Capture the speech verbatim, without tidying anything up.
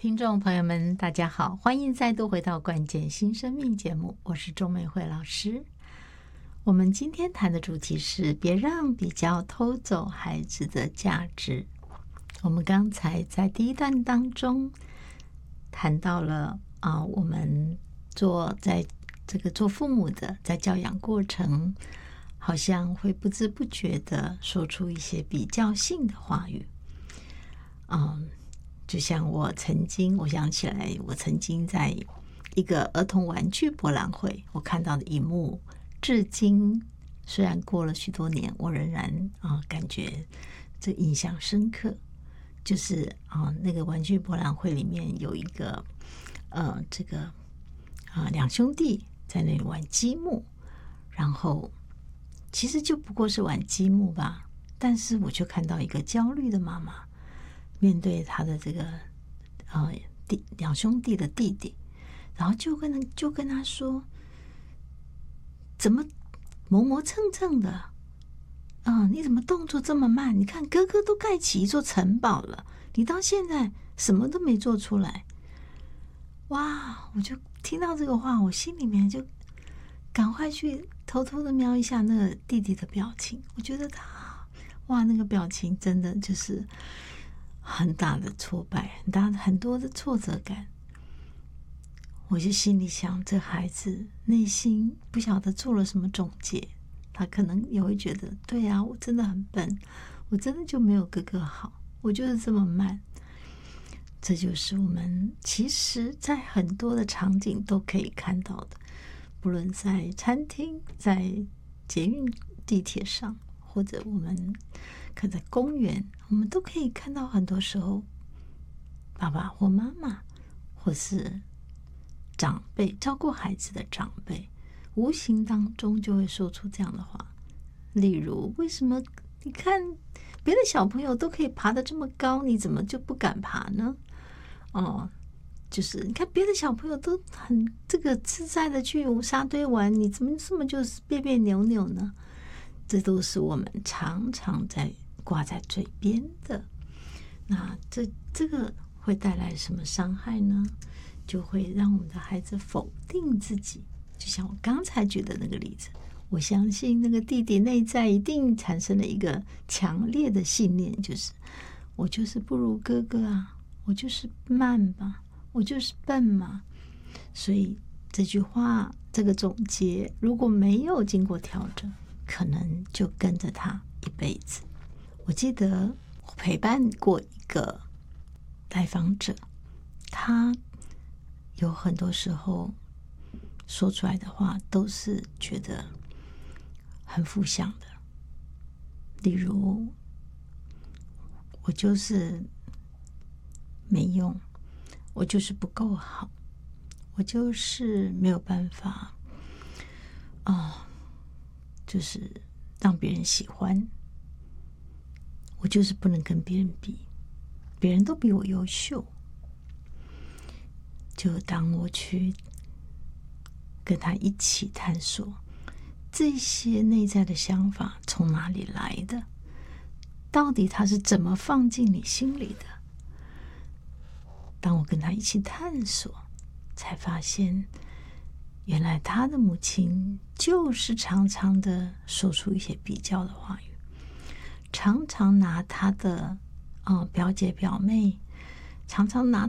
听众朋友们大家好，欢迎再度回到关键新生命节目，我是钟美惠老师。我们今天谈的主题是别让比较偷走孩子的价值。我们刚才在第一段当中谈到了啊，我们做在这个做父母的在教养过程好像会不知不觉的说出一些比较性的话语。嗯，就像我曾经我想起来我曾经在一个儿童玩具博览会我看到的一幕，至今虽然过了许多年，我仍然啊感觉这印象深刻。就是啊那个玩具博览会里面有一个呃这个啊两兄弟在那里玩积木，然后其实就不过是玩积木吧，但是我就看到一个焦虑的妈妈面对他的这个呃弟两兄弟的弟弟，然后就跟就跟他说，怎么磨磨蹭蹭的，嗯，你怎么动作这么慢？你看哥哥都盖起一座城堡了，你到现在什么都没做出来。哇！我就听到这个话，我心里面就赶快去偷偷的瞄一下那个弟弟的表情。我觉得他，哇，那个表情真的就是很大的挫败，很大的很多的挫折感。我就心里想，这孩子内心不晓得做了什么总结。他可能也会觉得，对啊，我真的很笨，我真的就没有哥哥好，我就是这么慢。这就是我们其实在很多的场景都可以看到的，不论在餐厅、在捷运地铁上，或者我们可在公园，我们都可以看到很多时候爸爸或妈妈或是长辈照顾孩子的长辈无形当中就会说出这样的话，例如，为什么你看别的小朋友都可以爬得这么高，你怎么就不敢爬呢？哦，就是你看别的小朋友都很这个自在的去沙堆玩，你怎么这么就是别别扭扭呢？这都是我们常常在挂在嘴边的。那这这个会带来什么伤害呢？就会让我们的孩子否定自己。就像我刚才举的那个例子，我相信那个弟弟内在一定产生了一个强烈的信念，就是我就是不如哥哥啊，我就是慢吧，我就是笨嘛。所以这句话这个总结如果没有经过调整，可能就跟着他一辈子。我记得我陪伴过一个来访者，他有很多时候说出来的话都是觉得很负向的，例如我就是没用，我就是不够好，我就是没有办法哦，就是让别人喜欢，我就是不能跟别人比，别人都比我优秀。就当我去跟他一起探索这些内在的想法从哪里来的，到底他是怎么放进你心里的，当我跟他一起探索，才发现原来他的母亲就是常常的说出一些比较的话语，常常拿他的、呃、表姐表妹，常常拿